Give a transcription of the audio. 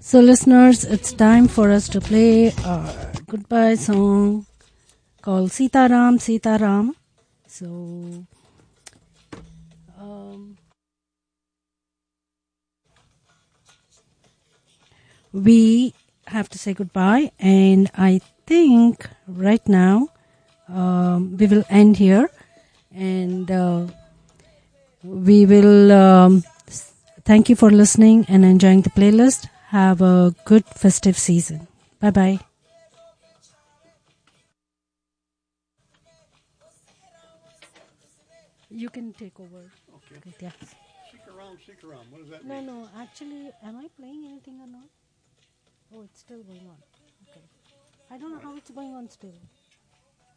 So, listeners, it's time for us to play our goodbye song called Sita Ram, Sita Ram. So, we have to say goodbye, and I think right now we will end here, and we will thank you for listening and enjoying the playlist. Have a good festive season. Bye bye. You can take over. Okay. Yeah. Sikaram. What does that No, mean? no. Actually, am I playing anything or not? Oh, it's still going on. Okay. I don't know how it's going on still.